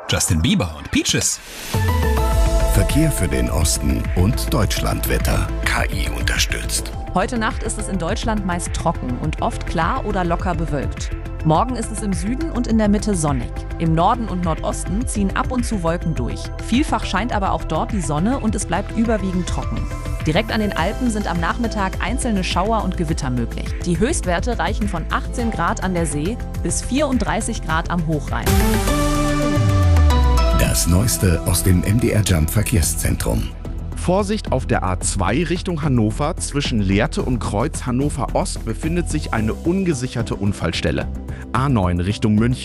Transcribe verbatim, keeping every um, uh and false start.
Justin Bieber und Peaches. Verkehr für den Osten und Deutschlandwetter. K I unterstützt. Heute Nacht ist es in Deutschland meist trocken und oft klar oder locker bewölkt. Morgen ist es im Süden und in der Mitte sonnig. Im Norden und Nordosten ziehen ab und zu Wolken durch. Vielfach scheint aber auch dort die Sonne und es bleibt überwiegend trocken. Direkt an den Alpen sind am Nachmittag einzelne Schauer und Gewitter möglich. Die Höchstwerte reichen von achtzehn Grad an der See bis vierunddreißig Grad am Hochrhein. Das Neueste aus dem M D R Jump Verkehrszentrum. Vorsicht auf der A zwei Richtung Hannover. Zwischen Lehrte und Kreuz Hannover Ost befindet sich eine ungesicherte Unfallstelle. A neun Richtung München.